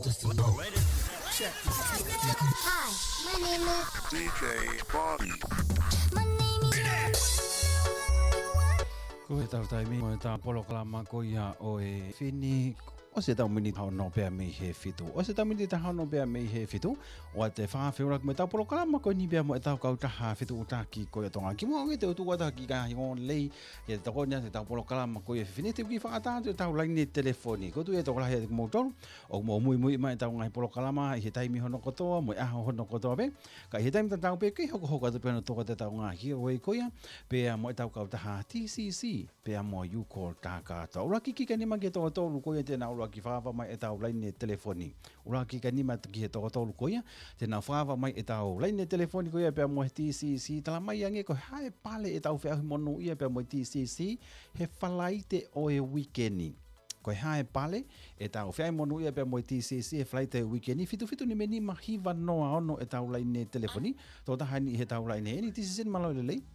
Hi, my name is DJ Bobby. My name is Ko e tau taimi mo e tā polo kalama ko ia o e whini o se tau mini tau no pēr mei he whitu. O se tau mini tau no pēr mei he whitu. O te whawhiura me tau polo kalama ko ni pēr mo e tau kau taha whitu o tāki ko e tonga. Ki mo e te utu wata ki ka hingon lei. E te toko nia te tau polo kalama ko e whini te ki whakatatu e tau laini telefoni. Ko tu e toko lahi e mo tolu. O mo mui mai tau ngai polo kalama i he taimi hono kotoa. Mo e aho hono kotoa pe. Ka i he taimi tau pe ki hoko hoko atu pēno toko te tau ngā hia o e koia. Pēr mo e tau kau taha TCC. Pēr mo you call tāka tau. Ura ki ka nima ki tō tolu koia tēnā ura ki whāwa mai e tau laine telefoni. Ura ki ka nima ki he tō tolu koia. Tēnā whāwa mai e tau laine telefoni koia pēr mo he TCC. Tala mai ange ko hae pale e tau whiahi monu ia pēr mo he TCC. He whalaite o e weekendi. Ko hae pale e tau whiahi monu ia pēr mo he TCC. He whalaite o e weekendi. Fitu ni meni mahiwa noa ono e tau laine telefoni. Tō tahani he tau laine heni. TCC ni malo lelei.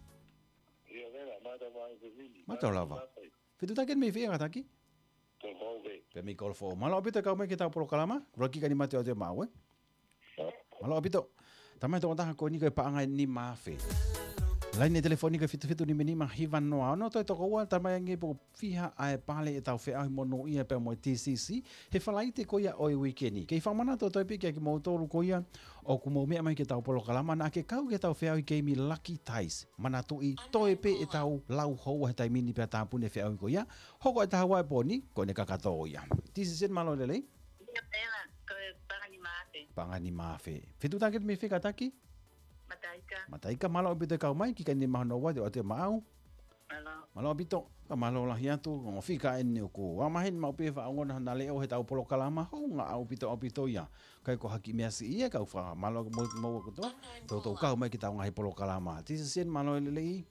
Matau lava. Fitu taken me fia kataki? Pe mi call for. Malo apito kau me ki tau polo kalama? Raki ka ni mate o te mau, Malo apito. Tamai tō taha ko ni koe paangai ni mafe. Laine telefonika fitu ni meni mahiwa noa. Ono toi toko ua tamai ange po fiha ae pale e tau whea mono ia pe mo TCC. He whalaite ko ia o e weekendi. Kei whamana tō toi piki a ki mou tōru ko ia o kumo mea mai ki tau polo kalama na ke kau ke tau whea i keimi Lucky Ties. Mana tu i toi pe e tau lau hou he tai mini pe a tāpune whea ko ia. Hoko e taha wai poni ko ne kakato ia. TCC malo lelei? Ia pēla, ko e pangani maate. Pangani mafe. Fitu taket me whika taki? Mataika. Mataika malo obito kau mai ki kani mahano wa te o te maau. Malo. Malo obito ka malo la hiatu ngo fika enne ko. Wa mahin mau pe fa ngona na leo he tau polo kalama ho nga au obito ia. Kai ko haki mea si ia kau fa malo mo ko to to kau mai ki tau ngai polo kalama. Ti sen malo lelei.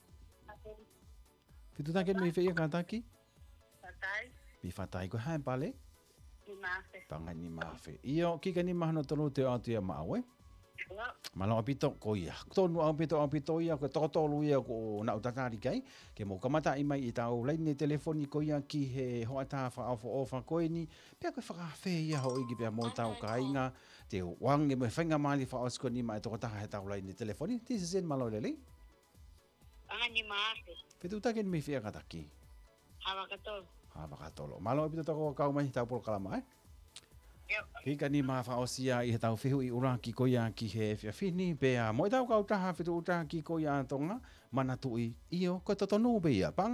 Fitu taket me fe ka taki? Matai. Mi fatai ko hae pale. Ni maate. Pangani mafe. Io ki kani mahano tolu te o te mau Malo apito ko ia. Tonu apito ia ko totolu ia ko na utatari kai. Ke mo kamata i mai i tau laine telefoni ko ia ki he hoata fa ofa ko ni. Pea ko whaka fe ia ho igi pea mo tau kainga. Te wange me whainga mali fa osko ni mai toko taha he tau laine telefoni. Tisi sen malo lele. Pangani maate. Petu taken me fia kataki. Hawa katol. Hawa katolo. Malo apito toko kau mai tau polo kalama Yep. Ki ka ni maa whaosia i he tau whihu i ura ki koia ki he whiawhini. Pea mo i tau kau taha whitu uta ki koia tonga. Mana tui. Io ko totonu bea.